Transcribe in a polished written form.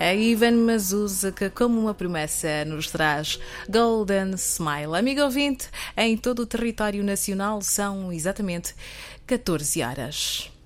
A Ivan Mazuza, que como uma promessa nos traz Golden Smile. Amigo ouvinte, em todo o território nacional são exatamente 14 horas.